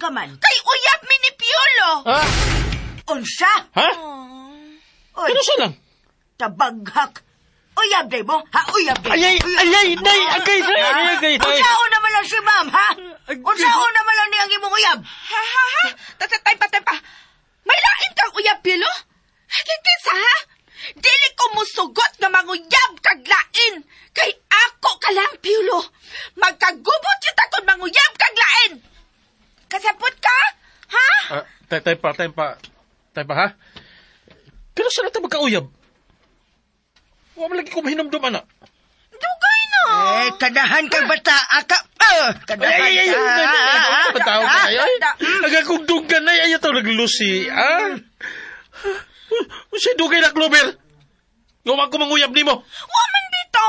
ka man? Kay uyab mi ni Piolo. Ha? Unsa? Ha? Oy, Ano siya lang? tabaghak. Uyab day mo? Ha, uyab day mo? Ayay, day, agay, day. Unsaon naman lang si ma'am, ha? Unsaon naman lang niyang imong uyab? Ha? Tatay pa. May lain kang uyab, Piolo? Kinsa, ha? Dili ko musugot nga manguyab kag lain. Kay ako ka lang, Piolo. Magkagubot kita kung manguyab kag lain. Kasapot ka? Ha? Tay pa, ha? Pero saan natin magkauyab? Huwag lagi ko mahinamdum, anak. Dugay na. Kadahan kang bata, aka. Kadahan ka. Matawag ka kayo, ay. Agakong dugan na, ay ito naglusi, ha? Siya dugay na, Clover. Ngumang ko manguyab ni mo. Wa